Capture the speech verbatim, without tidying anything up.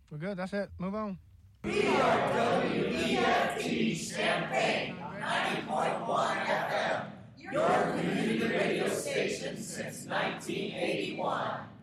We're good. That's it. Move on. We are W E F T Champaign, ninety point one F M, your community radio station since nineteen eighty-one.